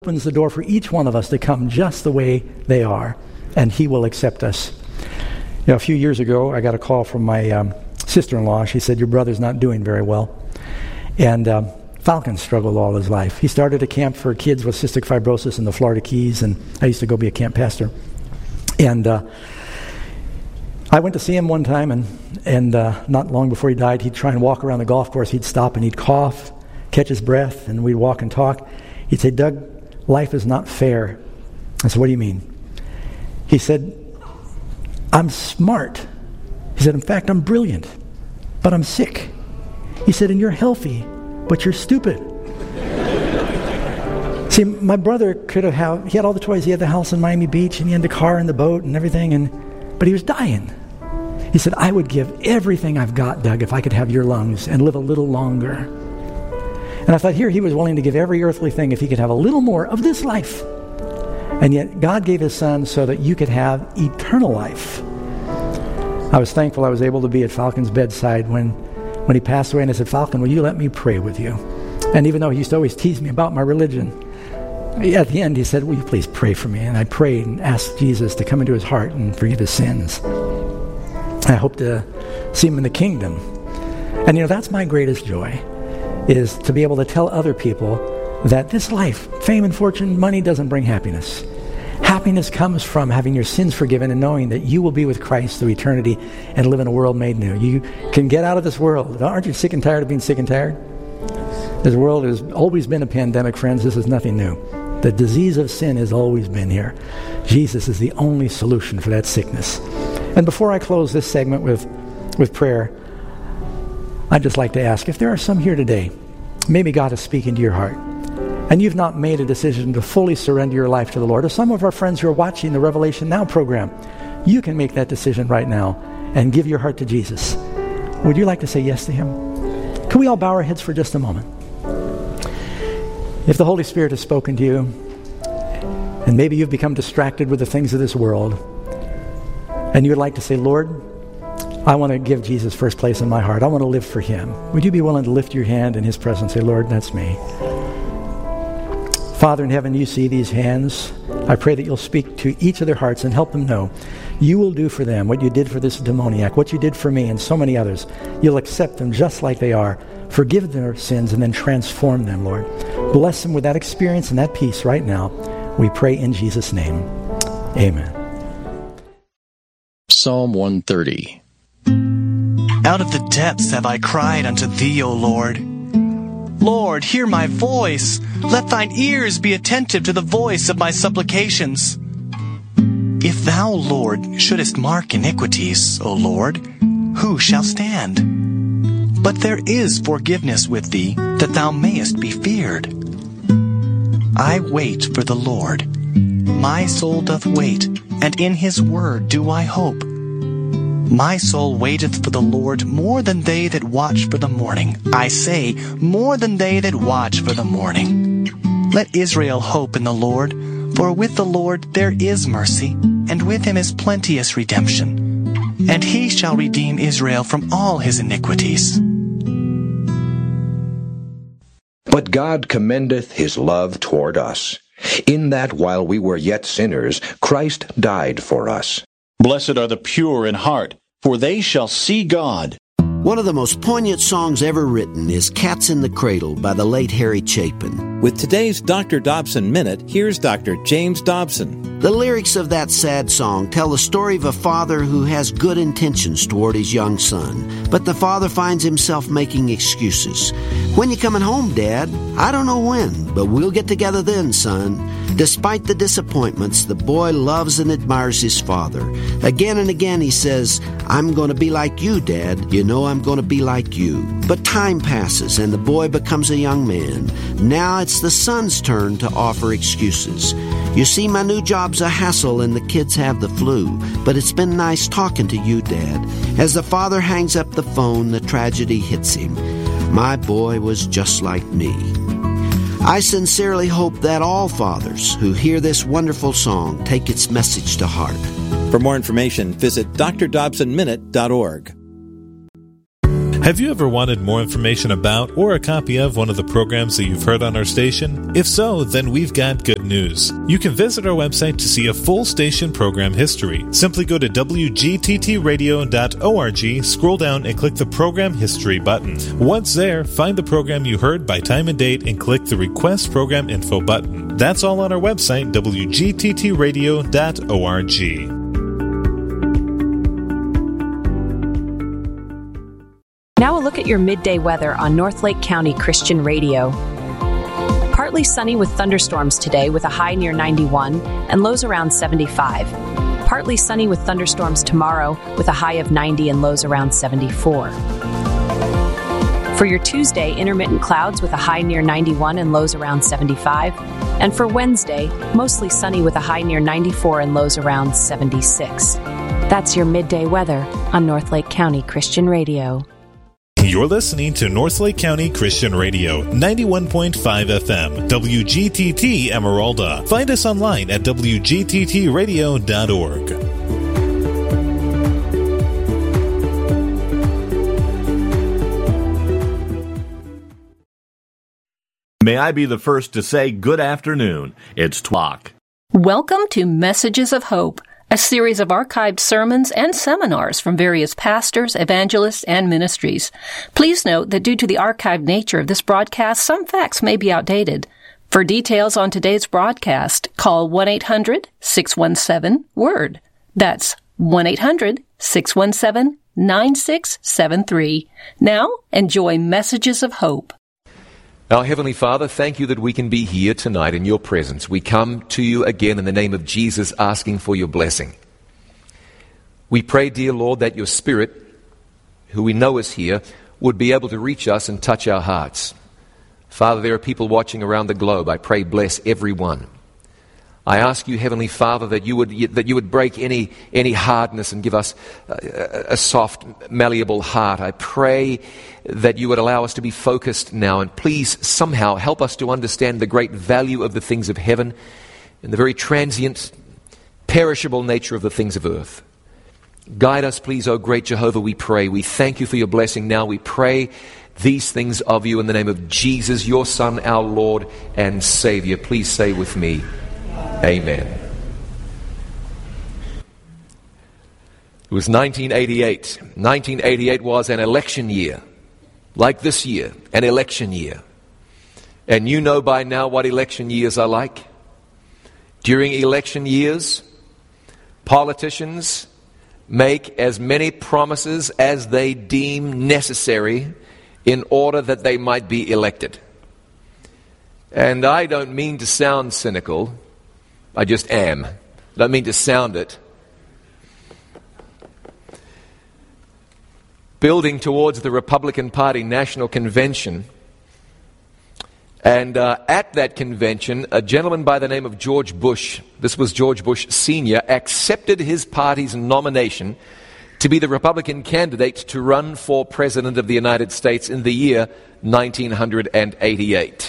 opens the door for each one of us to come just the way they are, and He will accept us. You know, a few years ago, I got a call from my sister-in-law. She said, your brother's not doing very well. And Falcon struggled all his life. He started a camp for kids with cystic fibrosis in the Florida Keys, and I used to go be a camp pastor. And I went to see him one time, and not long before he died, he'd try and walk around the golf course. He'd stop and he'd cough, catch his breath, and we'd walk and talk. He'd say, Doug, life is not fair. I said, what do you mean? He said, I'm smart. He said, in fact, I'm brilliant, but I'm sick. He said, and you're healthy, but you're stupid. See, my brother he had all the toys. He had the house in Miami Beach, and he had the car and the boat and everything, but he was dying. He said, I would give everything I've got, Doug, if I could have your lungs and live a little longer. And I thought, here he was willing to give every earthly thing if he could have a little more of this life. And yet God gave His Son so that you could have eternal life. I was thankful I was able to be at Falcon's bedside when he passed away, and I said, Falcon, will you let me pray with you? And even though he used to always tease me about my religion, at the end he said, will you please pray for me? And I prayed and asked Jesus to come into his heart and forgive his sins. I hope to see him in the kingdom. And that's my greatest joy, is to be able to tell other people that this life, fame and fortune, money doesn't bring happiness. Happiness comes from having your sins forgiven and knowing that you will be with Christ through eternity and live in a world made new. You can get out of this world. Aren't you sick and tired of being sick and tired? This world has always been a pandemic, friends. This is nothing new. The disease of sin has always been here. Jesus is the only solution for that sickness. And before I close this segment with prayer, I'd just like to ask, if there are some here today, maybe God is speaking to your heart, and you've not made a decision to fully surrender your life to the Lord, or some of our friends who are watching the Revelation Now program, you can make that decision right now and give your heart to Jesus. Would you like to say yes to Him? Can we all bow our heads for just a moment? If the Holy Spirit has spoken to you, and maybe you've become distracted with the things of this world, and you'd like to say, Lord, I want to give Jesus first place in my heart. I want to live for Him. Would you be willing to lift your hand in His presence and say, Lord, that's me. Father in heaven, you see these hands. I pray that you'll speak to each of their hearts and help them know you will do for them what you did for this demoniac, what you did for me and so many others. You'll accept them just like they are, forgive their sins, and then transform them, Lord. Bless them with that experience and that peace right now. We pray in Jesus' name. Amen. Psalm 130. Out of the depths have I cried unto Thee, O Lord. Lord, hear my voice. Let Thine ears be attentive to the voice of my supplications. If Thou, Lord, shouldest mark iniquities, O Lord, who shall stand? But there is forgiveness with Thee, that Thou mayest be feared. I wait for the Lord. My soul doth wait, and in His word do I hope. My soul waiteth for the Lord more than they that watch for the morning. I say, more than they that watch for the morning. Let Israel hope in the Lord, for with the Lord there is mercy, and with Him is plenteous redemption. And He shall redeem Israel from all his iniquities. But God commendeth His love toward us, in that while we were yet sinners, Christ died for us. Blessed are the pure in heart, for they shall see God. One of the most poignant songs ever written is Cats in the Cradle by the late Harry Chapin. With today's Dr. Dobson Minute, here's Dr. James Dobson. The lyrics of that sad song tell the story of a father who has good intentions toward his young son, but the father finds himself making excuses. When you coming home, Dad? I don't know when, but we'll get together then, son. Despite the disappointments, the boy loves and admires his father. Again and again he says, I'm going to be like you, Dad. You know I'm going to be like you. But time passes and the boy becomes a young man. Now it's the son's turn to offer excuses. You see, my new job's a hassle and the kids have the flu, but it's been nice talking to you, Dad. As the father hangs up the phone, the tragedy hits him. My boy was just like me. I sincerely hope that all fathers who hear this wonderful song take its message to heart. For more information, visit drdobsonminute.org. Have you ever wanted more information about or a copy of one of the programs that you've heard on our station? If so, then we've got good news. You can visit our website to see a full station program history. Simply go to wgttradio.org, scroll down and click the Program History button. Once there, find the program you heard by time and date and click the Request Program Info button. That's all on our website, wgttradio.org. Now a look at your midday weather on Northlake County Christian Radio. Partly sunny with thunderstorms today with a high near 91 and lows around 75. Partly sunny with thunderstorms tomorrow with a high of 90 and lows around 74. For your Tuesday, intermittent clouds with a high near 91 and lows around 75. And for Wednesday, mostly sunny with a high near 94 and lows around 76. That's your midday weather on Northlake County Christian Radio. You're listening to Northlake County Christian Radio, 91.5 FM, WGTT Emeralda. Find us online at wgttradio.org. May I be the first to say good afternoon. It's Tlock. Welcome to Messages of Hope, a series of archived sermons and seminars from various pastors, evangelists, and ministries. Please note that due to the archived nature of this broadcast, some facts may be outdated. For details on today's broadcast, call 1-800-617-WORD. That's 1-800-617-9673. Now, enjoy Messages of Hope. Our Heavenly Father, thank you that we can be here tonight in your presence. We come to you again in the name of Jesus, asking for your blessing. We pray, dear Lord, that your Spirit, who we know is here, would be able to reach us and touch our hearts. Father, there are people watching around the globe. I pray, bless everyone. I ask you, Heavenly Father, that you would break any hardness and give us a soft, malleable heart. I pray that you would allow us to be focused now, and please somehow help us to understand the great value of the things of heaven and the very transient, perishable nature of the things of earth. Guide us, please, O great Jehovah, we pray. We thank you for your blessing now. We pray these things of you in the name of Jesus, your Son, our Lord and Savior. Please say with me, Amen. It was 1988. 1988 was an election year. Like this year, an election year. And you know by now what election years are like. During election years, politicians make as many promises as they deem necessary in order that they might be elected. And I don't mean to sound cynical. I just am. I don't mean to sound it. Building towards the Republican Party National Convention. And at that convention, a gentleman by the name of George Bush, this was George Bush Sr., accepted his party's nomination to be the Republican candidate to run for President of the United States in the year 1988.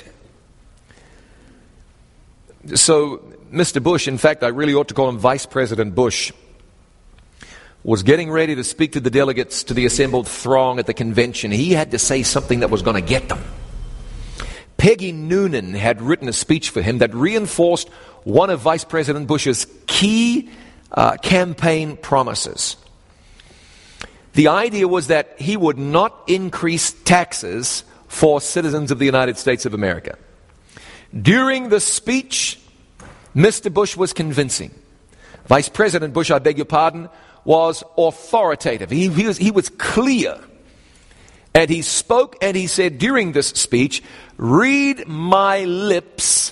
So, Mr. Bush, in fact, I really ought to call him Vice President Bush, was getting ready to speak to the delegates, to the assembled throng at the convention. He had to say something that was going to get them. Peggy Noonan had written a speech for him that reinforced one of Vice President Bush's key campaign promises. The idea was that he would not increase taxes for citizens of the United States of America. During the speech, Mr. Bush was convincing. Vice President Bush, I beg your pardon, was authoritative. He was clear. And he spoke and he said during this speech, "Read my lips,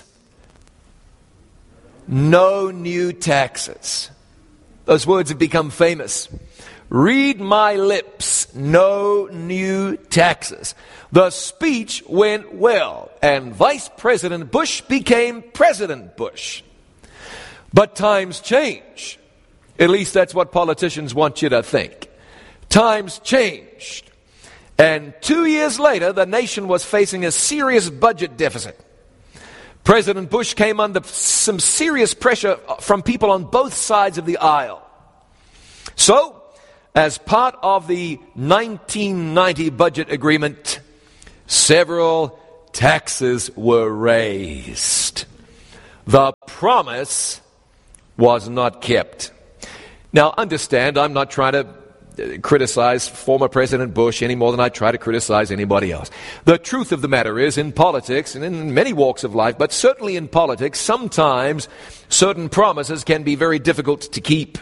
no new taxes." Those words have become famous. Read my lips, no new taxes. The speech went well, and Vice President Bush became President Bush. But times change. At least that's what politicians want you to think. Times changed. And 2 years later, the nation was facing a serious budget deficit. President Bush came under some serious pressure from people on both sides of the aisle. So, as part of the 1990 budget agreement, several taxes were raised. The promise was not kept. Now, understand, I'm not trying to criticize former President Bush any more than I try to criticize anybody else. The truth of the matter is, in politics, and in many walks of life, but certainly in politics, sometimes certain promises can be very difficult to keep.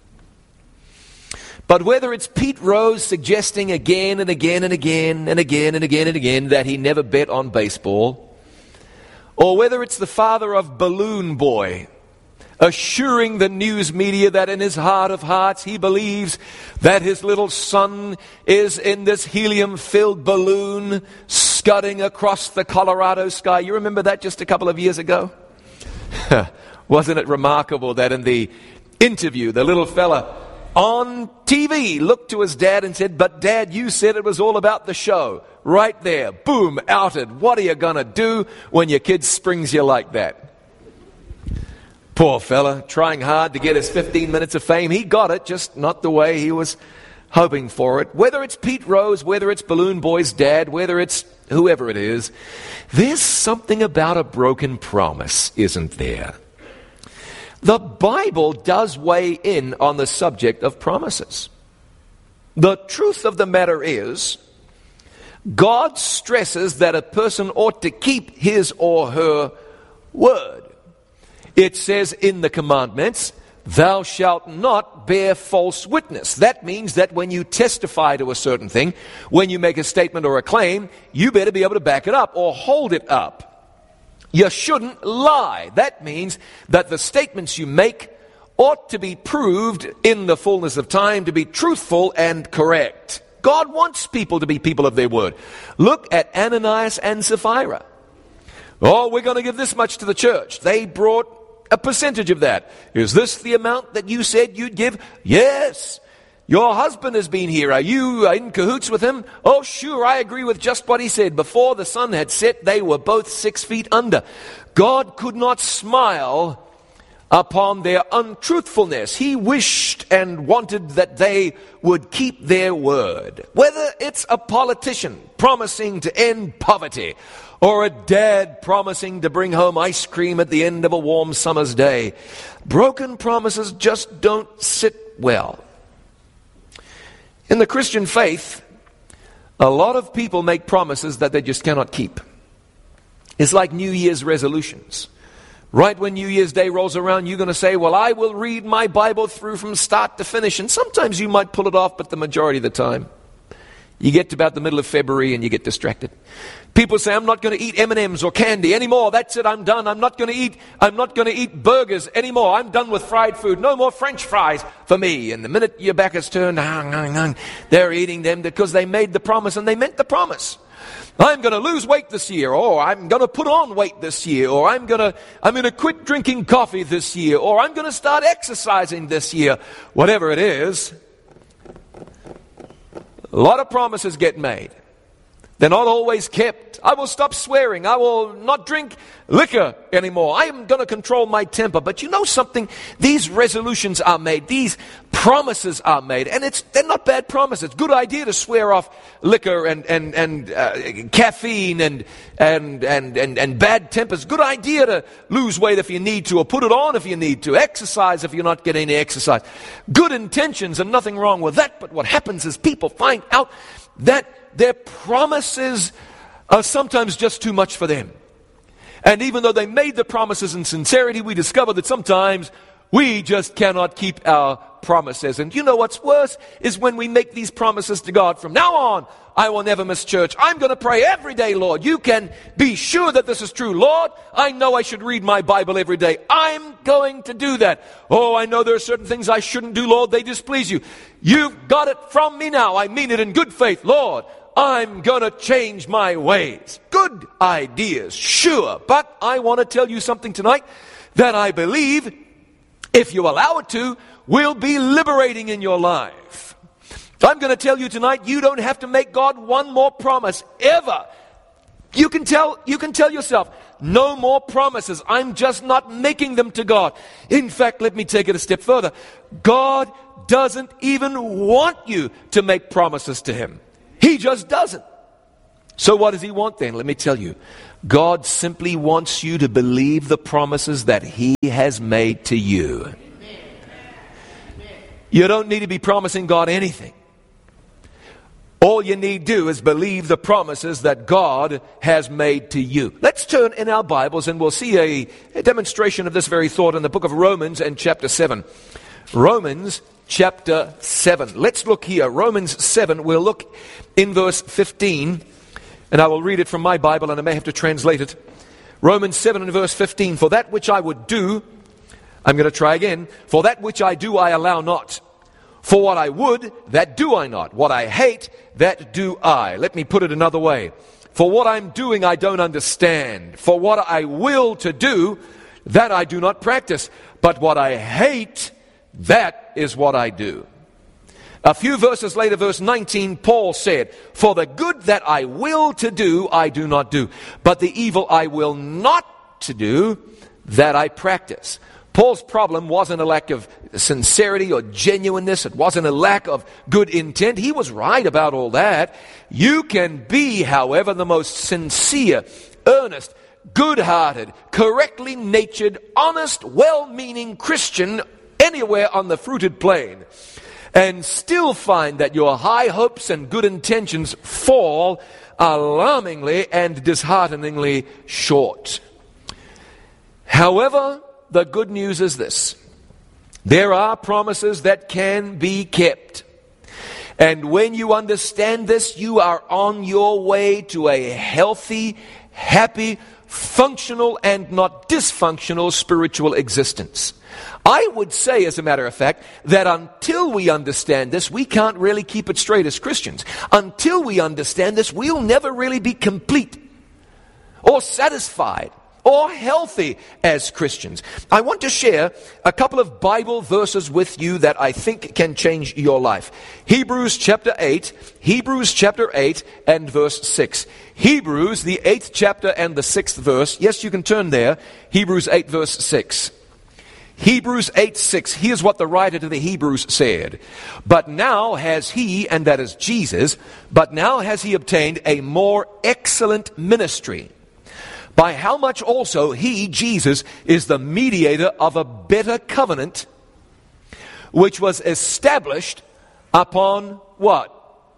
But whether it's Pete Rose suggesting again and again and again and again and again and again that he never bet on baseball, or whether it's the father of Balloon Boy assuring the news media that in his heart of hearts he believes that his little son is in this helium-filled balloon scudding across the Colorado sky. You remember that just a couple of years ago? Wasn't it remarkable that in the interview, the little fella on TV looked to his dad and said, "But Dad, you said it was all about the show." Right there, boom, outed. What are you going to do when your kid springs you like that? Poor fella, trying hard to get his 15 minutes of fame. He got it, just not the way he was hoping for it. Whether it's Pete Rose, whether it's Balloon Boy's dad, whether it's whoever it is, there's something about a broken promise, isn't there? The Bible does weigh in on the subject of promises. The truth of the matter is, God stresses that a person ought to keep his or her word. It says in the commandments, "Thou shalt not bear false witness." That means that when you testify to a certain thing, when you make a statement or a claim, you better be able to back it up or hold it up. You shouldn't lie. That means that the statements you make ought to be proved in the fullness of time to be truthful and correct. God wants people to be people of their word. Look at Ananias and Sapphira. "Oh, we're going to give this much to the church." They brought a percentage of that. "Is this the amount that you said you'd give?" "Yes." "Your husband has been here. Are you in cahoots with him?" "Oh, sure, I agree with just what he said." Before the sun had set, they were both 6 feet under. God could not smile upon their untruthfulness. He wished and wanted that they would keep their word. Whether it's a politician promising to end poverty, or a dad promising to bring home ice cream at the end of a warm summer's day, broken promises just don't sit well. In the Christian faith, a lot of people make promises that they just cannot keep. It's like New Year's resolutions. Right when New Year's Day rolls around, you're going to say, "Well, I will read my Bible through from start to finish." And sometimes you might pull it off, but the majority of the time, you get to about the middle of February and you get distracted. People say, "I'm not going to eat M&Ms or candy anymore. That's it, I'm done. I'm not going to eat burgers anymore. I'm done with fried food. No more French fries for me." And the minute your back is turned, they're eating them because they made the promise and they meant the promise. "I'm going to lose weight this year," or "I'm going to put on weight this year," or I'm going to quit drinking coffee this year," or "I'm going to start exercising this year." Whatever it is, a lot of promises get made. They're not always kept. "I will stop swearing. I will not drink liquor anymore. I am going to control my temper." But you know something? These resolutions are made. These promises are made. And they're not bad promises. It's a good idea to swear off liquor and caffeine and bad tempers. Good idea to lose weight if you need to, or put it on if you need to. Exercise if you're not getting any exercise. Good intentions and nothing wrong with that. But what happens is people find out that their promises are sometimes just too much for them. And even though they made the promises in sincerity, we discover that sometimes we just cannot keep our promises. And you know what's worse is when we make these promises to God. "From now on, I will never miss church. I'm going to pray every day, Lord. You can be sure that this is true. Lord, I know I should read my Bible every day. I'm going to do that. Oh, I know there are certain things I shouldn't do, Lord. They displease you. You've got it from me now. I mean it in good faith. Lord, I'm going to change my ways." Good ideas, sure. But I want to tell you something tonight that I believe, if you allow it to, will be liberating in your life. I'm going to tell you tonight, you don't have to make God one more promise ever. You can tell yourself, "No more promises. I'm just not making them to God." In fact, let me take it a step further. God doesn't even want you to make promises to Him. He just doesn't. So what does He want then? Let me tell you. God simply wants you to believe the promises that He has made to you. You don't need to be promising God anything. All you need to do is believe the promises that God has made to you. Let's turn in our Bibles and we'll see a demonstration of this very thought in the book of Romans and chapter 7. Romans chapter 7. Let's look here. Romans 7, we'll look in verse 15. And I will read it from my Bible and I may have to translate it. Romans 7 and verse 15. For that which I would do, I'm going to try again. For that which I do, I allow not. For what I would, that do I not. What I hate, that do I. Let me put it another way. For what I'm doing, I don't understand. For what I will to do, that I do not practice. But what I hate, that is what I do. A few verses later, verse 19, Paul said, for the good that I will to do, I do not do. But the evil I will not to do, that I practice. Paul's problem wasn't a lack of sincerity or genuineness. It wasn't a lack of good intent. He was right about all that. You can be, however, the most sincere, earnest, good-hearted, correctly natured, honest, well-meaning Christian anywhere on the fruited plain and still find that your high hopes and good intentions fall alarmingly and dishearteningly short. However, the good news is this. There are promises that can be kept. And when you understand this, you are on your way to a healthy, happy, functional, and not dysfunctional spiritual existence. I would say, as a matter of fact, that until we understand this, we can't really keep it straight as Christians. Until we understand this, we'll never really be complete or satisfied or healthy as Christians. I want to share a couple of Bible verses with you that I think can change your life. Hebrews chapter 8 and verse 6. Hebrews, the 8th chapter and the 6th verse. Yes, you can turn there. Hebrews 8 verse 6. Hebrews 8:6. Here's what the writer to the Hebrews said. But now has he, and that is Jesus, but now has he obtained a more excellent ministry, by how much also he, Jesus, is the mediator of a better covenant, which was established upon what?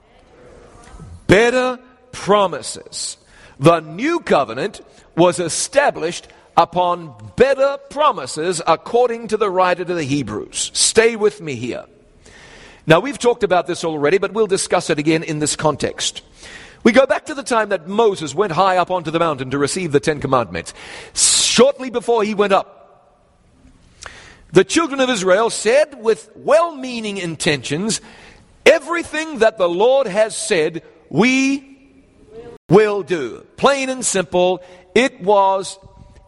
Better promises. The new covenant was established upon better promises, according to the writer to the Hebrews. Stay with me here. Now, we've talked about this already, but we'll discuss it again in this context. We go back to the time that Moses went high up onto the mountain to receive the 10 Commandments. Shortly before he went up, the children of Israel said with well-meaning intentions, everything that the Lord has said, we will do. Plain and simple, it was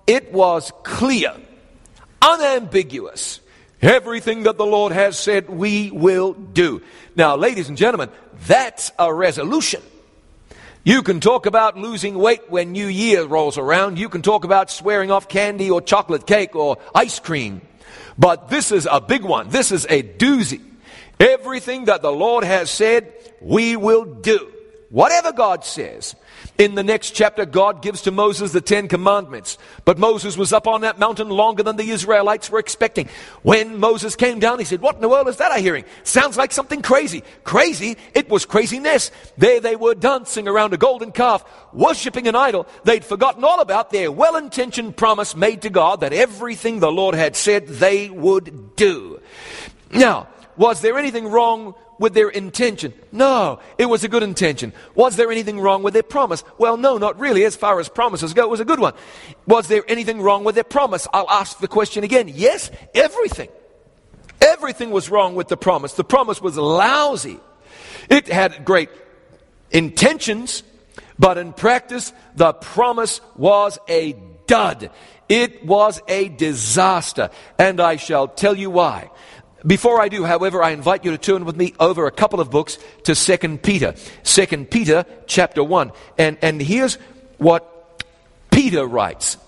clear, unambiguous. Everything that the Lord has said, we will do. Now, ladies and gentlemen, that's a resolution. You can talk about losing weight when New Year rolls around. You can talk about swearing off candy or chocolate cake or ice cream. But this is a big one. This is a doozy. Everything that the Lord has said, we will do. Whatever God says. In the next chapter, God gives to Moses the 10 Commandments. But Moses was up on that mountain longer than the Israelites were expecting. When Moses came down, he said, what in the world is that I'm hearing? Sounds like something crazy. Crazy? It was craziness. There they were dancing around a golden calf, worshiping an idol. They'd forgotten all about their well-intentioned promise made to God that everything the Lord had said they would do. Now, was there anything wrong with their intention? No, it was a good intention. Was there anything wrong with their promise? Well, no, not really. As far as promises go, it was a good one. Was there anything wrong with their promise? I'll ask the question again. Yes, everything. Everything was wrong with the promise. The promise was lousy. It had great intentions, but in practice, the promise was a dud. It was a disaster, and I shall tell you why. Before I do, however, I invite you to turn with me over a couple of books to 2 Peter. 2 Peter chapter 1. And here's what Peter writes.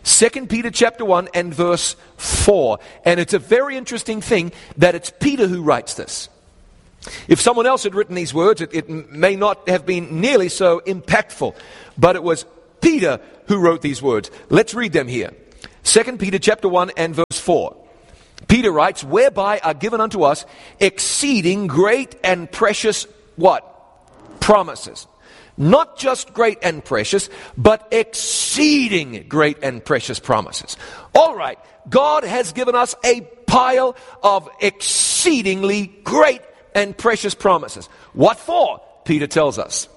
2 Peter chapter 1 and verse 4. And it's a very interesting thing that it's Peter who writes this. If someone else had written these words, it may not have been nearly so impactful. But it was Peter who wrote these words. Let's read them here. 2 Peter chapter 1 and verse 4. Peter writes, whereby are given unto us exceeding great and precious, what? Promises. Not just great and precious, but exceeding great and precious promises. All right, God has given us a pile of exceedingly great and precious promises. What for? Peter tells us.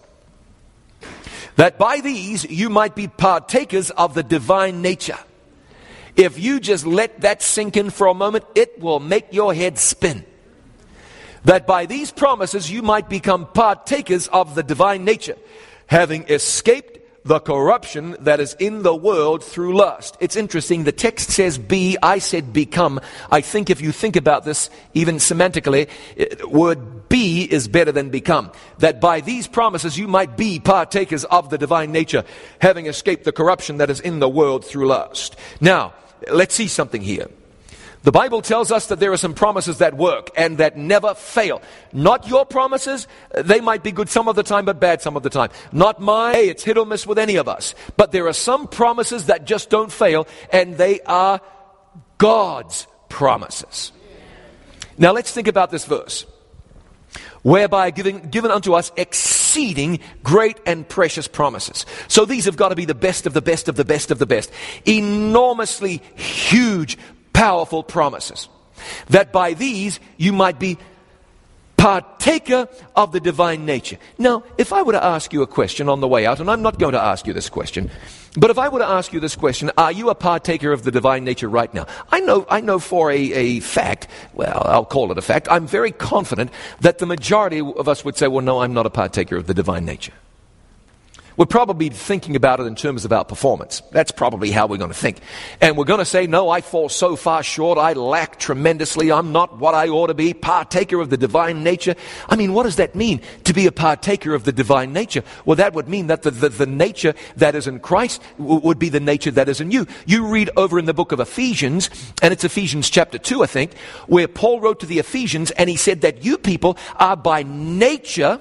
That by these you might be partakers of the divine nature. If you just let that sink in for a moment, it will make your head spin. That by these promises you might become partakers of the divine nature, having escaped the corruption that is in the world through lust. It's interesting, the text says be, I said become. I think if you think about this, even semantically, word be is better than become. That by these promises you might be partakers of the divine nature, having escaped the corruption that is in the world through lust. Now, let's see something here. The Bible tells us that there are some promises that work and that never fail. Not your promises, they might be good some of the time, but bad some of the time. Not mine, it's hit or miss with any of us. But there are some promises that just don't fail, and they are God's promises. Now let's think about this verse. Whereby given unto us exceeding great and precious promises. So these have got to be the best of the best of the best of the best. Enormously huge, powerful promises. That by these you might be partaker of the divine nature. Now, if I were to ask you a question on the way out, and I'm not going to ask you this question, but if I were to ask you this question, are you a partaker of the divine nature right now? I know for a fact, well, I'll call it a fact, I'm very confident that the majority of us would say, well, no, I'm not a partaker of the divine nature. We're probably thinking about it in terms of our performance. That's probably how we're going to think. And we're going to say, no, I fall so far short, I lack tremendously, I'm not what I ought to be, partaker of the divine nature. I mean, what does that mean, to be a partaker of the divine nature? Well, that would mean that the nature that is in Christ would be the nature that is in you. You read over in the book of Ephesians, and it's Ephesians chapter 2, I think, where Paul wrote to the Ephesians, and he said that you people are by nature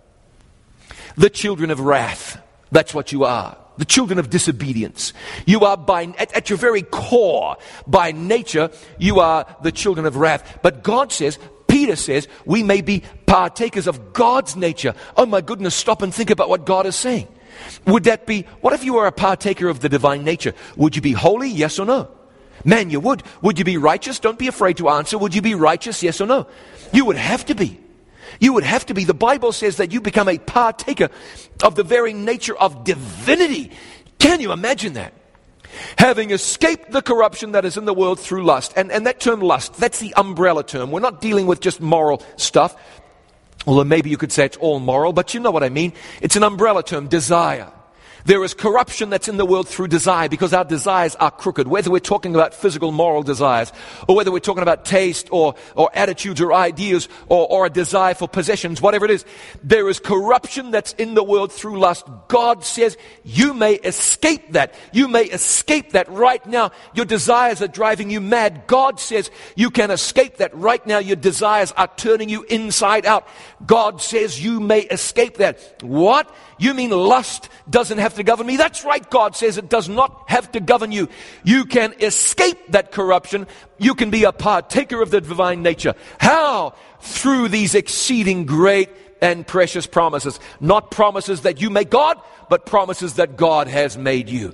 the children of wrath. That's what you are. The children of disobedience. You are at your very core, by nature, you are the children of wrath. But God says, Peter says, we may be partakers of God's nature. Oh my goodness, stop and think about what God is saying. Would that be, what if you were a partaker of the divine nature? Would you be holy, yes or no? Man, you would. Would you be righteous? Don't be afraid to answer. Would you be righteous, yes or no? You would have to be. You would have to be. The Bible says that you become a partaker of the very nature of divinity. Can you imagine that? Having escaped the corruption that is in the world through lust. And that term lust, that's the umbrella term. We're not dealing with just moral stuff. Although maybe you could say it's all moral, but you know what I mean. It's an umbrella term, desire. There is corruption that's in the world through desire, because our desires are crooked. Whether we're talking about physical moral desires, or whether we're talking about taste or attitudes or ideas or a desire for possessions, whatever it is, there is corruption that's in the world through lust. God says you may escape that. You may escape that right now. Your desires are driving you mad. God says you can escape that right now. Your desires are turning you inside out. God says you may escape that. What? You mean lust doesn't have to govern me? That's right, God says it does not have to govern you. You can escape that corruption. You can be a partaker of the divine nature. How? Through these exceeding great and precious promises. Not promises that you make God, but promises that God has made you.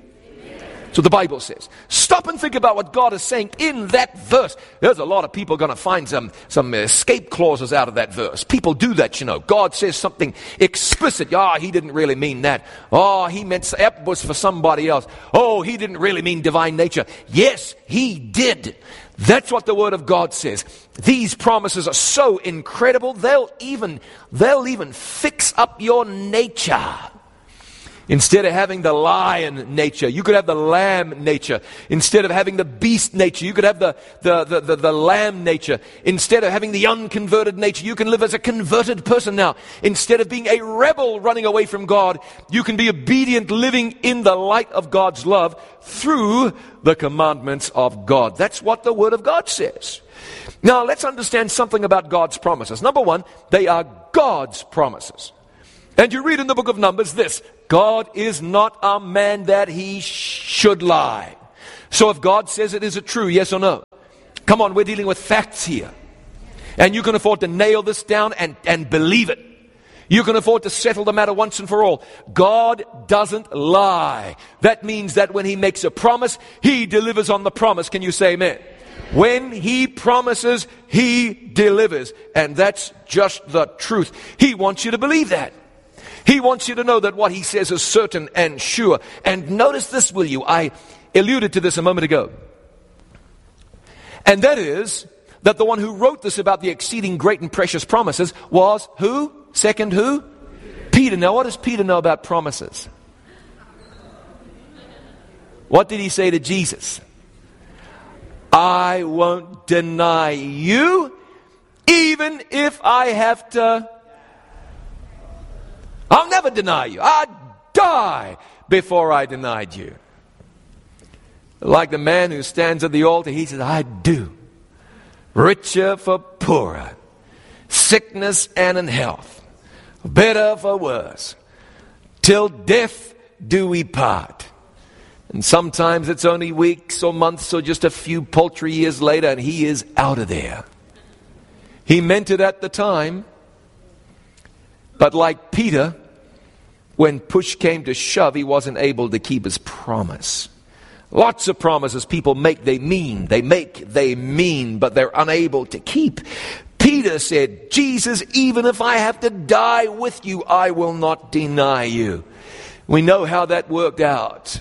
So the Bible says. Stop and think about what God is saying in that verse. There's a lot of people going to find some escape clauses out of that verse. People do that, you know. God says something explicit. He didn't really mean that. He meant that was for somebody else. He didn't really mean divine nature. Yes, he did. That's what the Word of God says. These promises are so incredible, they'll even fix up your nature. Instead of having the lion nature, you could have the lamb nature. Instead of having the beast nature, you could have the lamb nature. Instead of having the unconverted nature, you can live as a converted person now. Instead of being a rebel running away from God, you can be obedient, living in the light of God's love through the commandments of God. That's what the Word of God says. Now, let's understand something about God's promises. Number one, they are God's promises. And you read in the book of Numbers this: God is not a man that he should lie. So if God says it, is it true? Yes or no? Come on, we're dealing with facts here. And you can afford to nail this down and believe it. You can afford to settle the matter once and for all. God doesn't lie. That means that when he makes a promise, he delivers on the promise. Can you say amen? When he promises, he delivers. And that's just the truth. He wants you to believe that. He wants you to know that what he says is certain and sure. And notice this, will you? I alluded to this a moment ago. And that is that the one who wrote this about the exceeding great and precious promises was who? Second who? Peter. Now what does Peter know about promises? What did he say to Jesus? I won't deny you, even if I have to. I'll never deny you. I'd die before I denied you. Like the man who stands at the altar, he says, I do. Richer for poorer, sickness and in health, better for worse, till death do we part. And sometimes it's only weeks or months or just a few paltry years later, and he is out of there. He meant it at the time. But like Peter, when push came to shove, he wasn't able to keep his promise. Lots of promises people make, they mean, but they're unable to keep. Peter said, Jesus, even if I have to die with you, I will not deny you. We know how that worked out.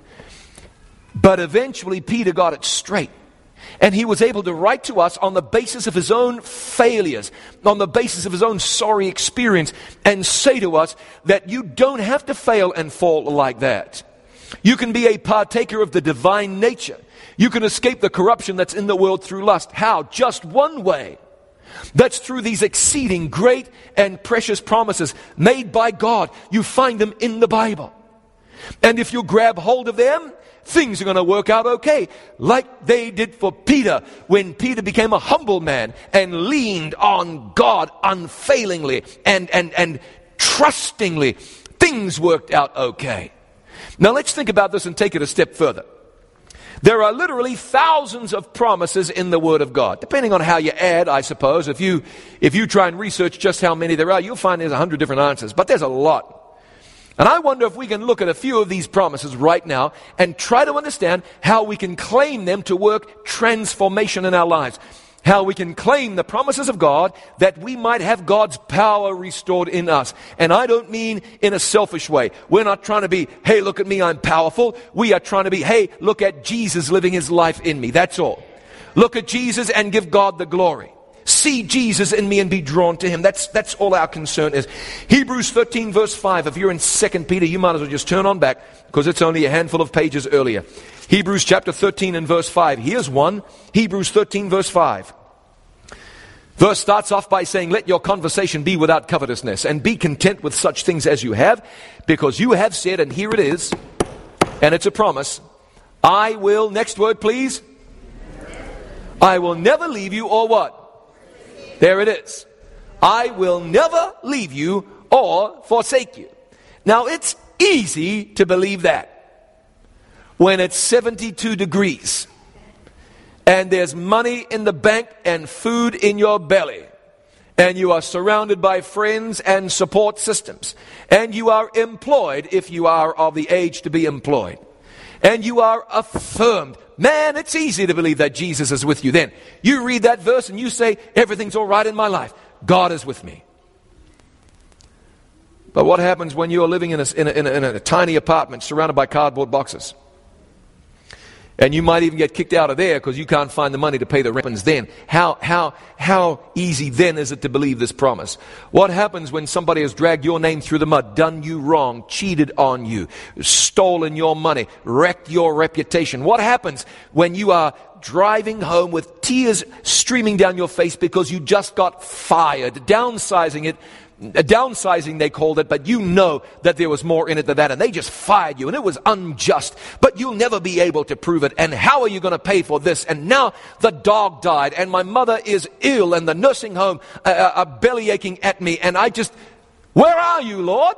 But eventually Peter got it straight. And he was able to write to us on the basis of his own failures, on the basis of his own sorry experience, and say to us that you don't have to fail and fall like that. You can be a partaker of the divine nature. You can escape the corruption that's in the world through lust. How? Just one way. That's through these exceeding great and precious promises made by God. You find them in the Bible. And if you grab hold of them, things are going to work out okay, like they did for Peter when Peter became a humble man and leaned on God unfailingly and trustingly. Things worked out okay. Now let's think about this and take it a step further. There are literally thousands of promises in the Word of God. Depending on how you add, I suppose. If you try and research just how many there are, you'll find there's 100 different answers. But there's a lot. And I wonder if we can look at a few of these promises right now and try to understand how we can claim them to work transformation in our lives. How we can claim the promises of God that we might have God's power restored in us. And I don't mean in a selfish way. We're not trying to be, hey, look at me, I'm powerful. We are trying to be, hey, look at Jesus living his life in me. That's all. Look at Jesus and give God the glory. See Jesus in me and be drawn to him. That's all our concern is. Hebrews 13 verse 5. If you're in 2 Peter, you might as well just turn on back because it's only a handful of pages earlier. Hebrews chapter 13 and verse 5. Here's one. Hebrews 13 verse 5. Verse starts off by saying, let your conversation be without covetousness, and be content with such things as you have, because you have said, and here it is, and it's a promise, I will, next word please, I will never leave you or what? There it is. I will never leave you or forsake you. Now it's easy to believe that when it's 72 degrees and there's money in the bank and food in your belly, and you are surrounded by friends and support systems, and you are employed if you are of the age to be employed, and you are affirmed. Man, it's easy to believe that Jesus is with you then. You read that verse and you say, everything's all right in my life. God is with me. But what happens when you're living in a tiny apartment surrounded by cardboard boxes? And you might even get kicked out of there because you can't find the money to pay the rent. Then, how easy then is it to believe this promise? What happens when somebody has dragged your name through the mud, done you wrong, cheated on you, stolen your money, wrecked your reputation? What happens when you are driving home with tears streaming down your face because you just got fired? Downsizing they called it, but you know that there was more in it than that, and they just fired you, and it was unjust, but you'll never be able to prove it, and how are you going to pay for this? And now the dog died, and my mother is ill, and the nursing home are belly aching at me, and where are you, Lord?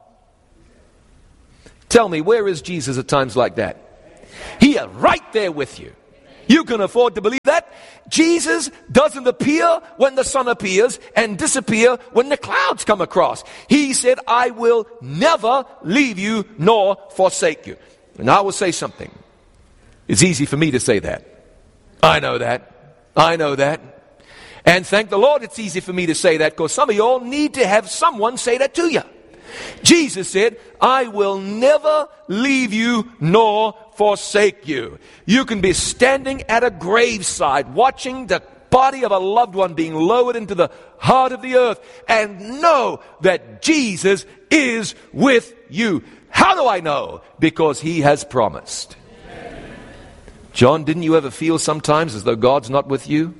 Tell me, where is Jesus at times like that? He is right there with you. You can afford to believe that. Jesus doesn't appear when the sun appears and disappear when the clouds come across. He said, I will never leave you nor forsake you. And I will say something. It's easy for me to say that. I know that. And thank the Lord it's easy for me to say that, because some of you all need to have someone say that to you. Jesus said, I will never leave you nor forsake you. You can be standing at a graveside watching the body of a loved one being lowered into the heart of the earth and know that Jesus is with you. How do I know? Because he has promised. John, didn't you ever feel sometimes as though God's not with you?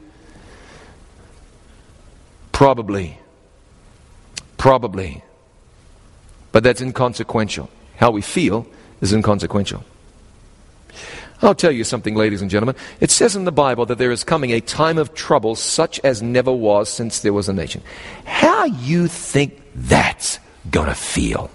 Probably. But that's inconsequential. How we feel is inconsequential. I'll tell you something, ladies and gentlemen. It says in the Bible that there is coming a time of trouble such as never was since there was a nation. How you think that's gonna feel?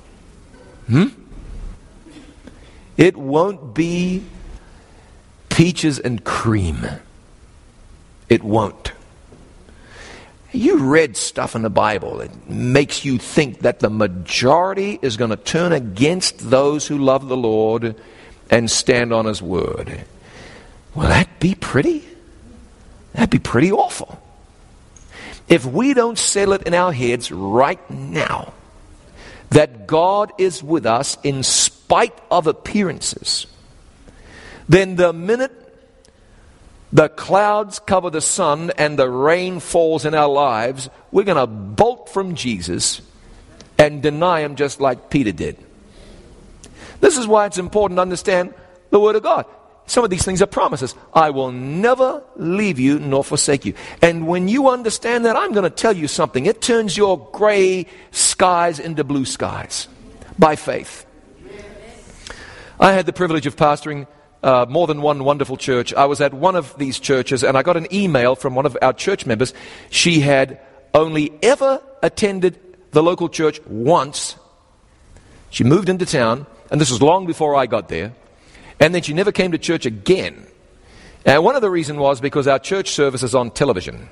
It won't be peaches and cream. It won't. You read stuff in the Bible that makes you think that the majority is going to turn against those who love the Lord and stand on his word. Well, that'd be pretty awful. If we don't settle it in our heads right now that God is with us in spite of appearances, then the minute the clouds cover the sun and the rain falls in our lives, we're going to bolt from Jesus and deny him just like Peter did. This is why it's important to understand the Word of God. Some of these things are promises. I will never leave you nor forsake you. And when you understand that, I'm going to tell you something. It turns your gray skies into blue skies by faith. I had the privilege of pastoring more than one wonderful church. I was at one of these churches and I got an email from one of our church members. She had only ever attended the local church once. She moved into town, and this was long before I got there, and then she never came to church again. And one of the reasons was because our church service is on television.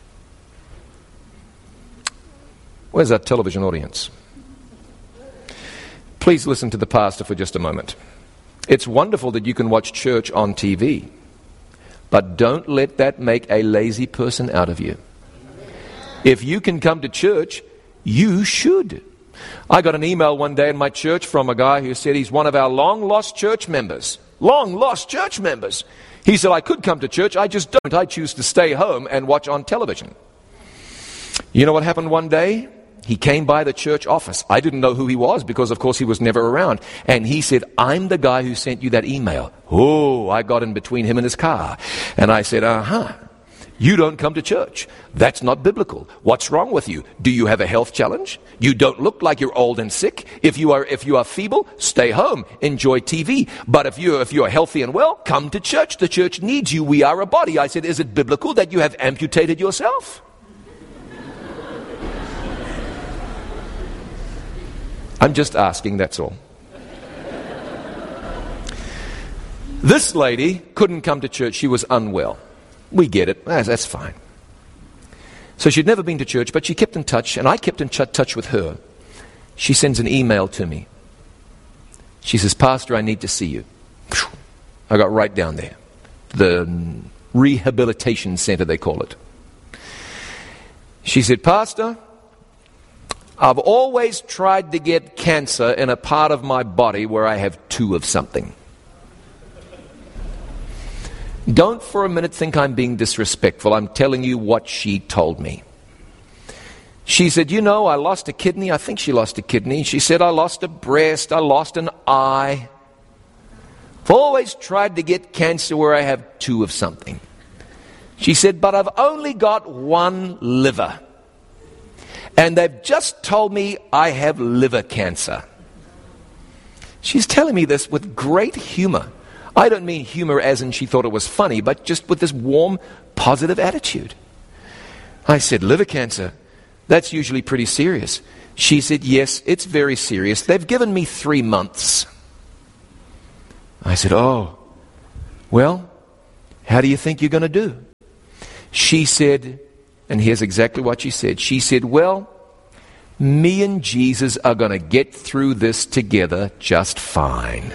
Where's our television audience? Please listen to the pastor for just a moment. It's wonderful that you can watch church on TV, but don't let that make a lazy person out of you. If you can come to church, you should. I got an email one day in my church from a guy who said he's one of our long-lost church members. Long-lost church members. He said, I could come to church, I just don't. I choose to stay home and watch on television. You know what happened one day? He came by the church office. I didn't know who he was because, of course, he was never around. And he said, I'm the guy who sent you that email. Oh, I got in between him and his car. And I said, you don't come to church. That's not biblical. What's wrong with you? Do you have a health challenge? You don't look like you're old and sick. If you are feeble, stay home. Enjoy TV. But if you are healthy and well, come to church. The church needs you. We are a body. I said, is it biblical that you have amputated yourself? I'm just asking, that's all. This lady couldn't come to church. She was unwell. We get it. That's fine. So she'd never been to church, but she kept in touch, and I kept in touch with her. She sends an email to me. She says, Pastor, I need to see you. I got right down there. The rehabilitation center, they call it. She said, Pastor, I've always tried to get cancer in a part of my body where I have two of something. Don't for a minute think I'm being disrespectful. I'm telling you what she told me. She said, you know, I lost a kidney. I think she lost a kidney. She said, I lost a breast. I lost an eye. I've always tried to get cancer where I have 2 of something. She said, but I've only got 1 liver. And they've just told me I have liver cancer. She's telling me this with great humor. I don't mean humor as in she thought it was funny, but just with this warm, positive attitude. I said, liver cancer? That's usually pretty serious. She said, yes, it's very serious. They've given me 3 months. I said, oh, well, how do you think you're going to do? She said, and here's exactly what she said. She said, well, me and Jesus are going to get through this together just fine.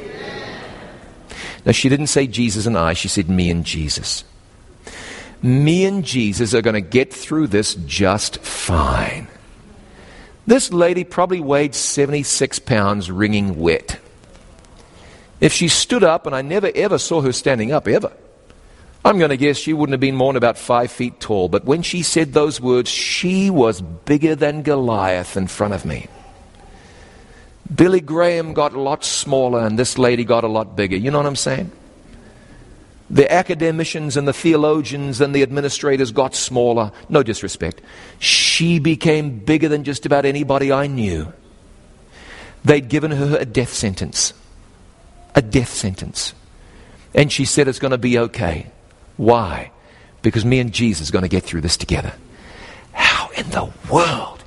Now, she didn't say Jesus and I. She said me and Jesus. Me and Jesus are going to get through this just fine. This lady probably weighed 76 pounds wringing wet. If she stood up, and I never ever saw her standing up, ever, I'm going to guess she wouldn't have been more than about 5 feet tall. But when she said those words, she was bigger than Goliath in front of me. Billy Graham got a lot smaller, and this lady got a lot bigger. You know what I'm saying? The academicians and the theologians and the administrators got smaller. No disrespect. She became bigger than just about anybody I knew. They'd given her a death sentence. A death sentence. And she said it's going to be okay. Why? Because me and Jesus are going to get through this together. How in the world?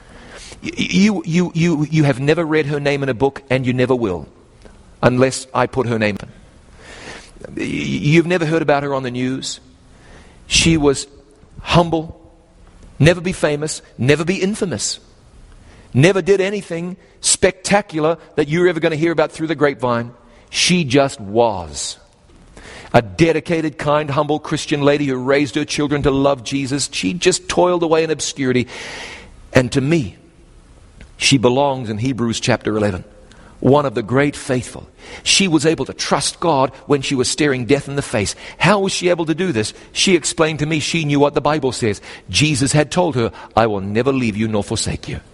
You have never read her name in a book, and you never will, unless I put her name in. You've never heard about her on the news. She was humble, never be famous, never be infamous, never did anything spectacular that you're ever going to hear about through the grapevine. She just was a dedicated, kind, humble Christian lady who raised her children to love Jesus. She just toiled away in obscurity. And to me, she belongs in Hebrews chapter 11. One of the great faithful. She was able to trust God when she was staring death in the face. How was she able to do this? She explained to me she knew what the Bible says. Jesus had told her, I will never leave you nor forsake you.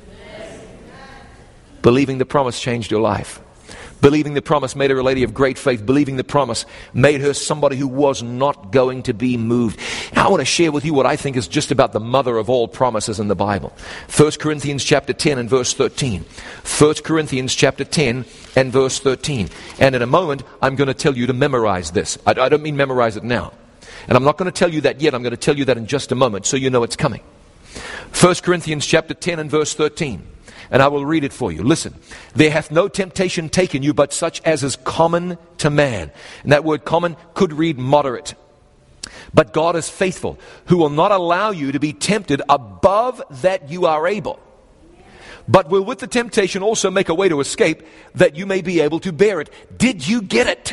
Believing the promise changed her life. Believing the promise made her a lady of great faith. Believing the promise made her somebody who was not going to be moved. Now, I want to share with you what I think is just about the mother of all promises in the Bible. 1 Corinthians chapter 10 and verse 13. 1 Corinthians chapter 10 and verse 13. And in a moment, I'm going to tell you to memorize this. I don't mean memorize it now. And I'm not going to tell you that yet. I'm going to tell you that in just a moment so you know it's coming. 1 Corinthians chapter 10 and verse 13. And I will read it for you. Listen. There hath no temptation taken you but such as is common to man. And that word common could read moderate. But God is faithful, who will not allow you to be tempted above that you are able, but will with the temptation also make a way to escape, that you may be able to bear it. Did you get it?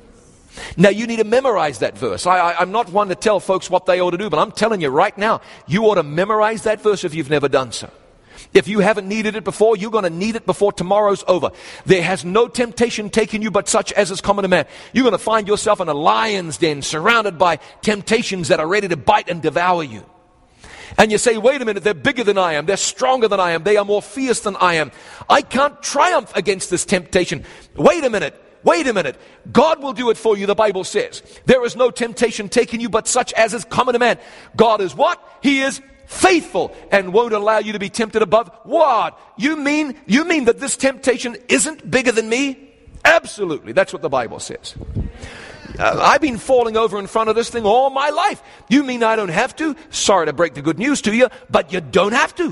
Now you need to memorize that verse. I'm not one to tell folks what they ought to do, but I'm telling you right now, you ought to memorize that verse if you've never done so. If you haven't needed it before, you're going to need it before tomorrow's over. There has no temptation taken you but such as is common to man. You're going to find yourself in a lion's den, surrounded by temptations that are ready to bite and devour you. And you say, wait a minute, they're bigger than I am. They're stronger than I am. They are more fierce than I am. I can't triumph against this temptation. Wait a minute. Wait a minute. God will do it for you, the Bible says. There is no temptation taken you but such as is common to man. God is what? He is faithful and won't allow you to be tempted above. What? You mean that this temptation isn't bigger than me? Absolutely. That's what the Bible says. I've been falling over in front of this thing all my life. You mean I don't have to? Sorry to break the good news to you, but you don't have to.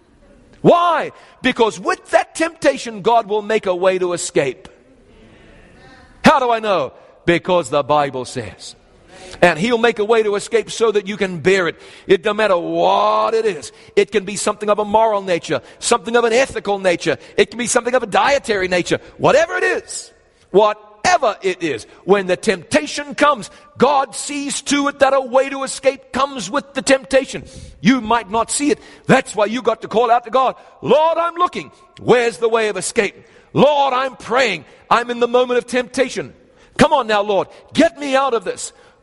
Why? Because with that temptation, God will make a way to escape. How do I know? Because the Bible says. And He'll make a way to escape so that you can bear it. It doesn't matter what it is. It can be something of a moral nature, something of an ethical nature. It can be something of a dietary nature. Whatever it is, when the temptation comes, God sees to it that a way to escape comes with the temptation. You might not see it. That's why you got to call out to God. Lord, I'm looking. Where's the way of escape? Lord, I'm praying. I'm in the moment of temptation. Come on now, Lord. Get me out of this.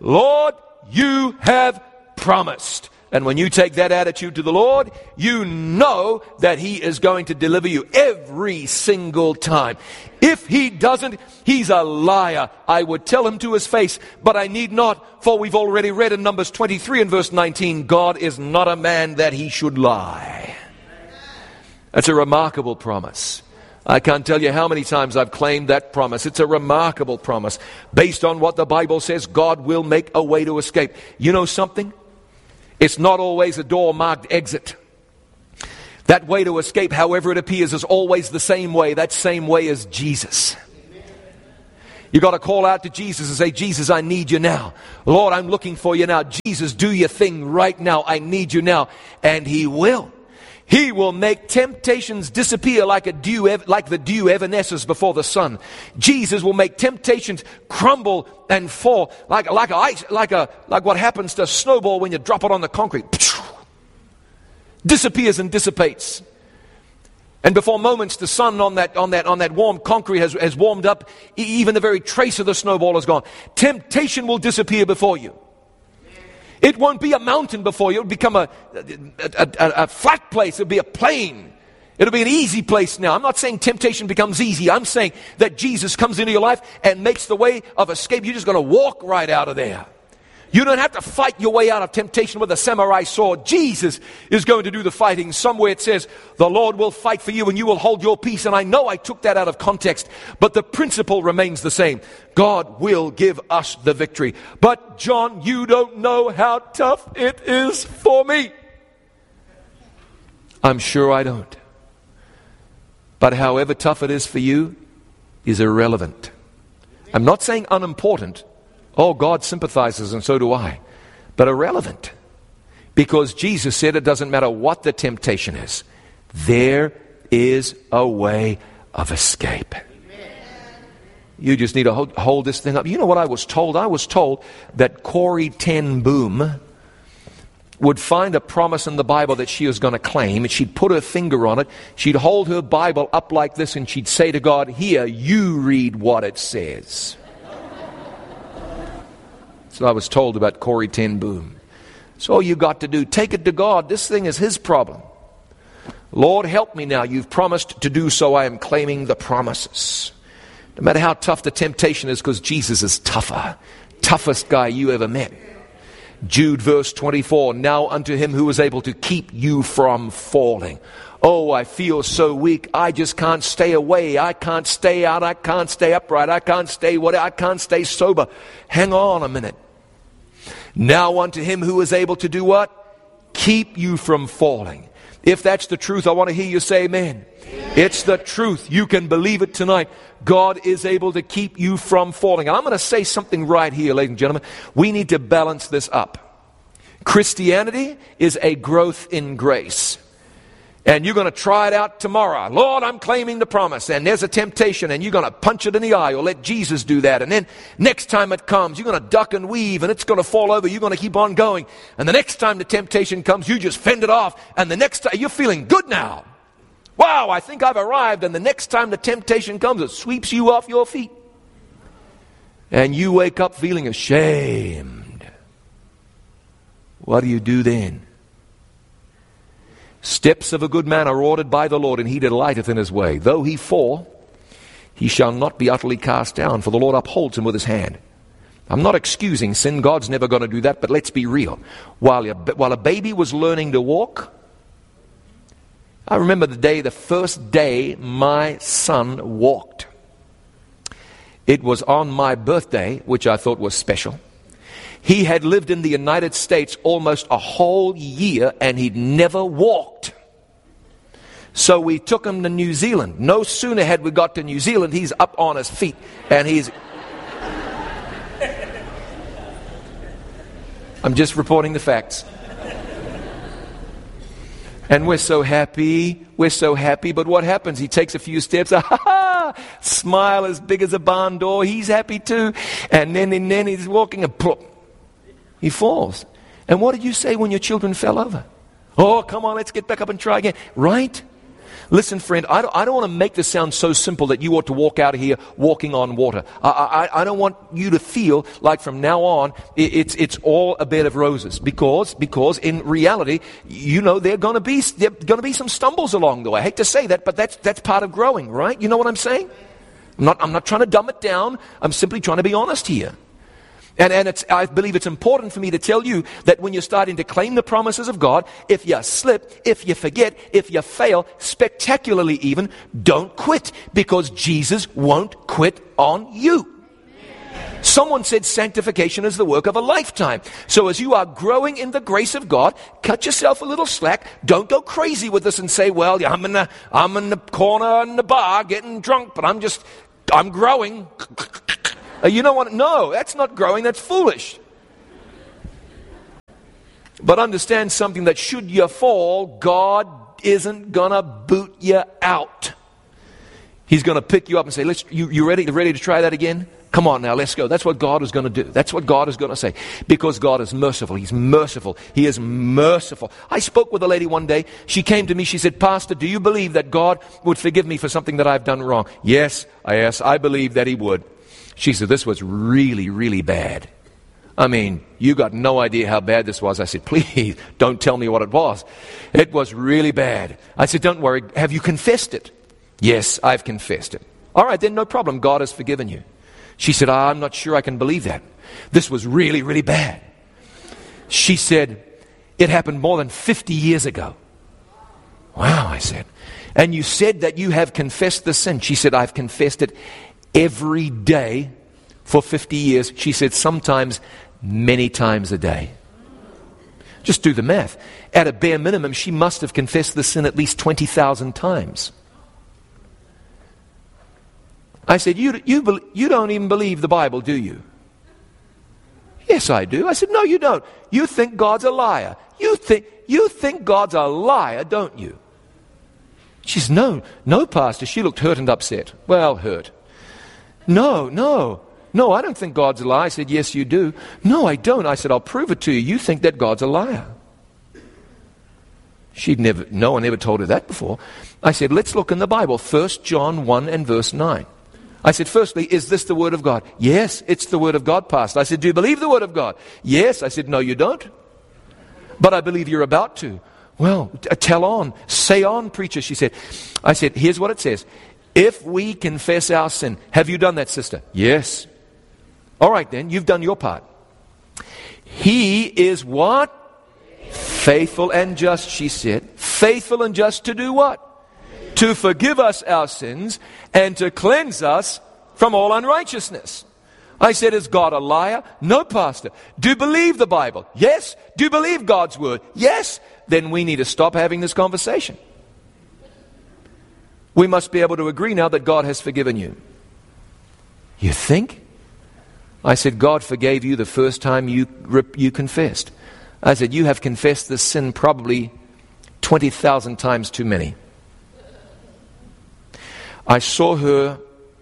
Lord, you have promised. And when you take that attitude to the Lord, you know that He is going to deliver you every single time. If He doesn't, He's a liar. I would tell Him to His face, but I need not, for we've already read in Numbers 23 and verse 19, God is not a man that He should lie. That's a remarkable promise. I can't tell you how many times I've claimed that promise. It's a remarkable promise. Based on what the Bible says, God will make a way to escape. You know something? It's not always a door marked exit. That way to escape, however it appears, is always the same way. That same way is Jesus. You got to call out to Jesus and say, Jesus, I need you now. Lord, I'm looking for you now. Jesus, do your thing right now. I need you now. And He will. He will make temptations disappear like the dew evanesces before the sun. Jesus will make temptations crumble and fall like what happens to a snowball when you drop it on the concrete. Disappears and dissipates. And before moments, the sun on that warm concrete has warmed up. Even the very trace of the snowball is gone. Temptation will disappear before you. It won't be a mountain before you. It'll become a flat place. It'll be a plain. It'll be an easy place now. I'm not saying temptation becomes easy. I'm saying that Jesus comes into your life and makes the way of escape. You're just going to walk right out of there. You don't have to fight your way out of temptation with a samurai sword. Jesus is going to do the fighting. Somewhere it says, the Lord will fight for you and you will hold your peace. And I know I took that out of context, but the principle remains the same. God will give us the victory. But John, you don't know how tough it is for me. I'm sure I don't. But however tough it is for you is irrelevant. I'm not saying unimportant. Oh, God sympathizes and so do I. But irrelevant. Because Jesus said it doesn't matter what the temptation is. There is a way of escape. You just need to hold this thing up. You know what I was told? I was told that Corrie ten Boom would find a promise in the Bible that she was going to claim, and she'd put her finger on it. She'd hold her Bible up like this and she'd say to God, here, you read what it says. So I was told about Corrie ten Boom. So all you got to do, take it to God. This thing is His problem. Lord, help me now. You've promised to do so. I am claiming the promises. No matter how tough the temptation is, because Jesus is tougher. Toughest guy you ever met. Jude verse 24, now unto Him who is able to keep you from falling. Oh, I feel so weak. I just can't stay away. I can't stay out. I can't stay upright. I can't stay sober. Hang on a minute. Now unto Him who is able to do what? Keep you from falling. If that's the truth, I want to hear you say amen. It's the truth. You can believe it tonight. God is able to keep you from falling. And I'm going to say something right here, ladies and gentlemen. We need to balance this up. Christianity is a growth in grace. And you're going to try it out tomorrow. Lord, I'm claiming the promise. And there's a temptation and you're going to punch it in the eye or let Jesus do that. And then next time it comes, you're going to duck and weave and it's going to fall over. You're going to keep on going. And the next time the temptation comes, you just fend it off. And the next time, you're feeling good now. Wow, I think I've arrived. And the next time the temptation comes, it sweeps you off your feet. And you wake up feeling ashamed. What do you do then? Steps of a good man are ordered by the Lord, and he delighteth in his way. Though he fall, he shall not be utterly cast down, for the Lord upholds him with His hand. I'm not excusing sin. God's never going to do that, but let's be real. While a baby was learning to walk, I remember the first day my son walked. It was on my birthday, which I thought was special. He had lived in the United States almost a whole year and he'd never walked. So we took him to New Zealand. No sooner had we got to New Zealand, he's up on his feet and I'm just reporting the facts. And we're so happy, but what happens? He takes a few steps, smile as big as a barn door, he's happy too. And then he's walking and plop. He falls. And what did you say when your children fell over? Oh, come on, let's get back up and try again. Right? Listen, friend, I don't want to make this sound so simple that you ought to walk out of here walking on water. I don't want you to feel like from now on it's all a bed of roses, because in reality, you know, there are going to be some stumbles along the way. I hate to say that, but that's part of growing, right? You know what I'm saying? I'm not trying to dumb it down. I'm simply trying to be honest here. And I believe it's important for me to tell you that when you're starting to claim the promises of God, if you slip, if you forget, if you fail, spectacularly even, don't quit, because Jesus won't quit on you. Someone said sanctification is the work of a lifetime. So as you are growing in the grace of God, cut yourself a little slack. Don't go crazy with this and say, well, I'm in the corner in the bar getting drunk, but I'm growing. You know what? No, that's not growing. That's foolish. But understand something, that should you fall, God isn't going to boot you out. He's going to pick you up and say, you ready to try that again? Come on now, let's go. That's what God is going to do. That's what God is going to say. Because God is merciful. He's merciful. He is merciful. I spoke with a lady one day. She came to me. She said, Pastor, do you believe that God would forgive me for something that I've done wrong? Yes, I believe that He would. She said, this was really, really bad. I mean, you got no idea how bad this was. I said, please, don't tell me what it was. It was really bad. I said, don't worry. Have you confessed it? Yes, I've confessed it. All right, then no problem. God has forgiven you. She said, I'm not sure I can believe that. This was really, really bad. She said, it happened more than 50 years ago. Wow, I said. And you said that you have confessed the sin. She said, I've confessed it every day for 50 years. She said, sometimes many times a day. Just do the math. At a bare minimum, she must have confessed the sin at least 20,000 times. I said, you don't even believe the Bible, do you? Yes, I do. I said, no, you don't. You think God's a liar. You think God's a liar, don't you? She says, no, Pastor. She looked hurt and upset. Well, hurt. No, I don't think God's a liar. I said, yes, you do. No, I don't. I said, I'll prove it to you. You think that God's a liar. No one ever told her that before. I said, let's look in the Bible. 1 John 1 and verse 9. I said, firstly, is this the Word of God? Yes, it's the Word of God, Pastor. I said, do you believe the Word of God? Yes. I said, no, you don't. But I believe you're about to. Well, tell on. Say on, preacher, she said. I said, here's what it says. If we confess our sin. Have you done that, sister? Yes. All right, then, you've done your part. He is what? Faithful and just, she said. Faithful and just to do what? To forgive us our sins and to cleanse us from all unrighteousness. I said, is God a liar? No, Pastor. Do you believe the Bible? Yes. Do you believe God's Word? Yes. Then we need to stop having this conversation. We must be able to agree now that God has forgiven you. You think? I said, God forgave you the first time you confessed. I said, you have confessed this sin probably 20,000 times too many. I saw her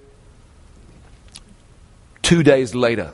2 days later.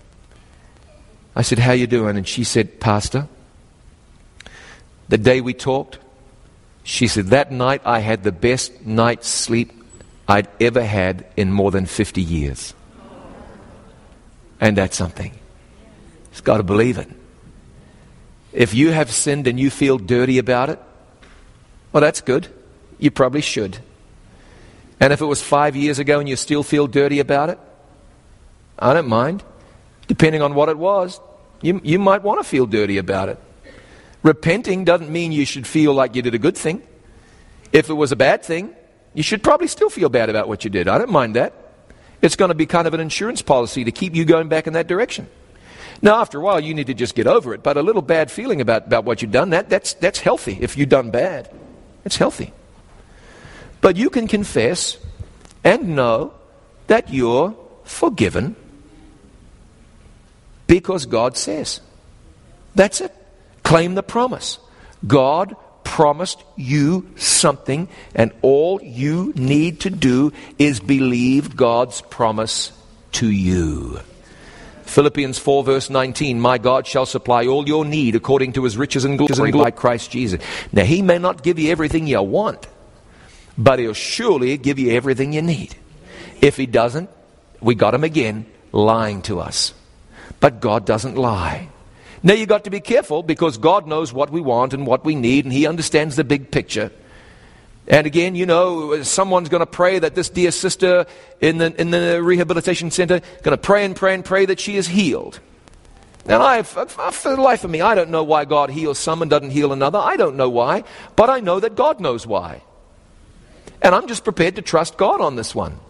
I said, how you doing? And she said, Pastor, the day we talked, she said, that night I had the best night's sleep I'd ever had in more than 50 years. And that's something. It's got to believe it. If you have sinned and you feel dirty about it, well, that's good. You probably should. And if it was 5 years ago and you still feel dirty about it, I don't mind. Depending on what it was, you might want to feel dirty about it. Repenting doesn't mean you should feel like you did a good thing. If it was a bad thing, you should probably still feel bad about what you did. I don't mind that. It's going to be kind of an insurance policy to keep you going back in that direction. Now, after a while, you need to just get over it. But a little bad feeling about what you've done, that's healthy. If you've done bad, it's healthy. But you can confess and know that you're forgiven because God says. That's it. Claim the promise. God promised you something, and all you need to do is believe God's promise to you. Philippians 4 verse 19, my God shall supply all your need according to His riches and glory by Christ Jesus. Now, He may not give you everything you want, but He'll surely give you everything you need. If He doesn't, we got Him again lying to us. But God doesn't lie. Now you got to be careful, because God knows what we want and what we need, and He understands the big picture. And again, you know, someone's going to pray that this dear sister in the rehabilitation center going to pray and pray and pray that she is healed. Now, for the life of me, I don't know why God heals some and doesn't heal another. I don't know why, but I know that God knows why. And I'm just prepared to trust God on this one.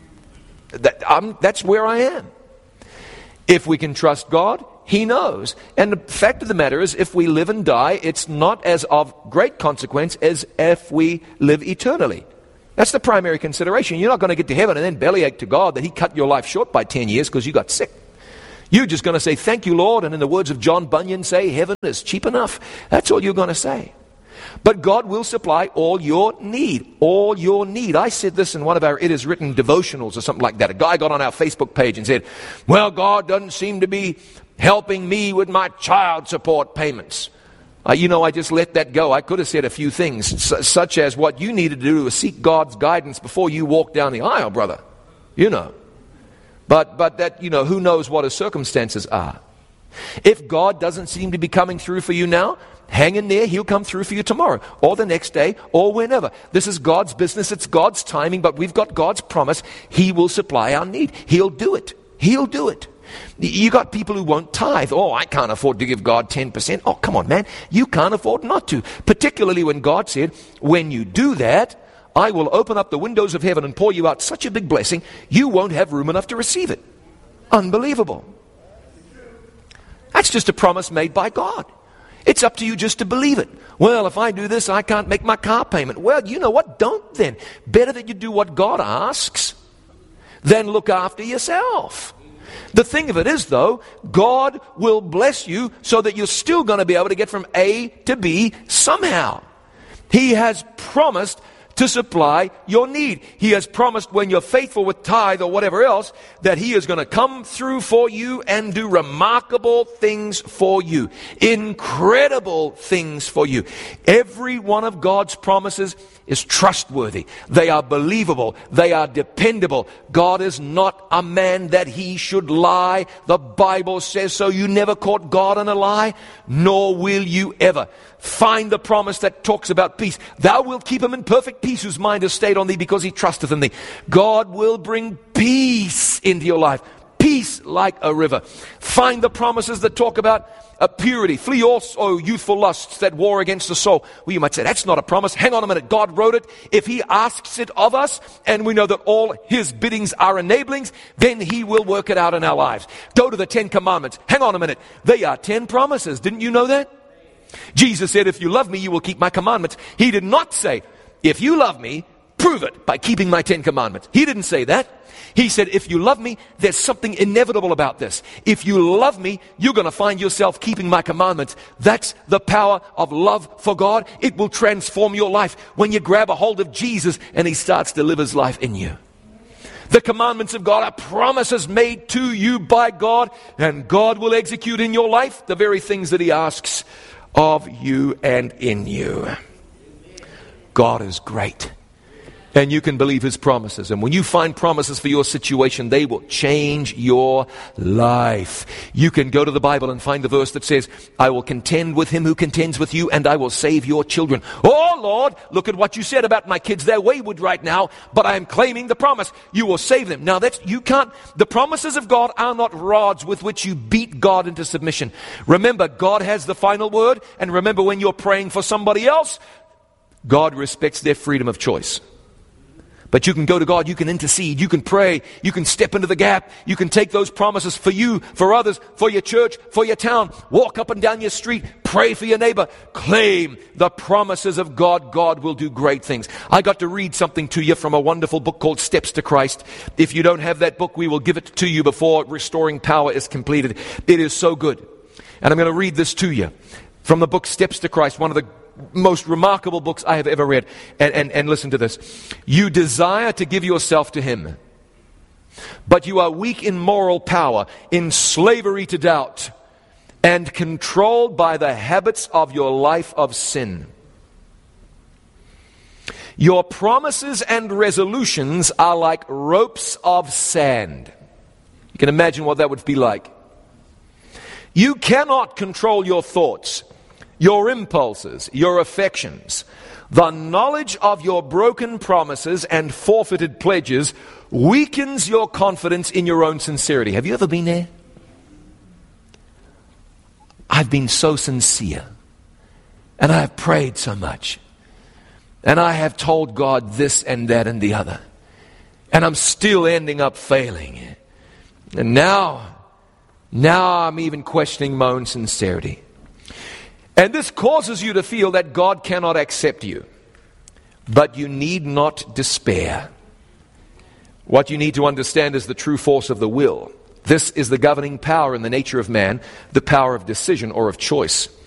That's where I am. If we can trust God, He knows. And the fact of the matter is, if we live and die, it's not as of great consequence as if we live eternally. That's the primary consideration. You're not going to get to heaven and then bellyache to God that He cut your life short by 10 years because you got sick. You're just going to say, thank you, Lord, and in the words of John Bunyan, say, heaven is cheap enough. That's all you're going to say. But God will supply all your need. All your need. I said this in one of our It Is Written devotionals or something like that. A guy got on our Facebook page and said, well, God doesn't seem to be helping me with my child support payments. I just let that go. I could have said a few things, such as what you needed to do is seek God's guidance before you walk down the aisle, brother. You know. But that, who knows what His circumstances are. If God doesn't seem to be coming through for you now, hang in there. He'll come through for you tomorrow or the next day or whenever. This is God's business. It's God's timing, but we've got God's promise. He will supply our need. He'll do it. He'll do it. You got people who won't tithe. Oh, I can't afford to give God 10%. Oh, come on, man. You can't afford not to. Particularly when God said, when you do that, I will open up the windows of heaven and pour you out such a big blessing, you won't have room enough to receive it. Unbelievable. That's just a promise made by God. It's up to you just to believe it. Well, if I do this, I can't make my car payment. Well, you know what? Don't then. Better that you do what God asks than look after yourself. The thing of it is, though, God will bless you so that you're still going to be able to get from A to B somehow. He has promised to supply your need. He has promised when you're faithful with tithe or whatever else, that He is going to come through for you and do remarkable things for you. Incredible things for you. Every one of God's promises is trustworthy. They are believable. They are dependable. God is not a man that He should lie. The Bible says so. You never caught God in a lie, nor will you ever. Find the promise that talks about peace. Thou wilt keep him in perfect peace whose mind is stayed on thee because he trusteth in thee. God will bring peace into your life. Peace like a river. Find the promises that talk about purity. Flee also youthful lusts that war against the soul. Well, you might say, that's not a promise. Hang on a minute. God wrote it. If He asks it of us, and we know that all His biddings are enablings, then He will work it out in our lives. Go to the 10 Commandments. Hang on a minute. They are 10 promises. Didn't you know that? Jesus said, if you love me, you will keep my commandments. He did not say, if you love me, prove it by keeping my 10 commandments. He didn't say that. He said, if you love me, there's something inevitable about this. If you love me, you're going to find yourself keeping my commandments. That's the power of love for God. It will transform your life when you grab a hold of Jesus and He starts to live His life in you. The commandments of God are promises made to you by God, and God will execute in your life the very things that He asks of you and in you. God is great. And you can believe His promises. And when you find promises for your situation, they will change your life. You can go to the Bible and find the verse that says, I will contend with him who contends with you, and I will save your children. Oh Lord, look at what you said about my kids. They're wayward right now, but I am claiming the promise. You will save them. Now the promises of God are not rods with which you beat God into submission. Remember, God has the final word. And remember, when you're praying for somebody else, God respects their freedom of choice. But you can go to God, you can intercede, you can pray, you can step into the gap, you can take those promises for you, for others, for your church, for your town. Walk up and down your street, pray for your neighbor, claim the promises of God. God will do great things. I got to read something to you from a wonderful book called Steps to Christ. If you don't have that book, we will give it to you before Restoring Power is completed. It is so good. And I'm going to read this to you from the book Steps to Christ, one of the most remarkable books I have ever read. And listen to this. You desire to give yourself to Him, but you are weak in moral power, in slavery to doubt, and controlled by the habits of your life of sin. Your promises and resolutions are like ropes of sand. You can imagine what that would be like. You cannot control your thoughts, your impulses, your affections. The knowledge of your broken promises and forfeited pledges weakens your confidence in your own sincerity. Have you ever been there? I've been so sincere, and I have prayed so much, and I have told God this and that and the other, and I'm still ending up failing. And now I'm even questioning my own sincerity. And this causes you to feel that God cannot accept you. But you need not despair. What you need to understand is the true force of the will. This is the governing power in the nature of man, the power of decision or of choice.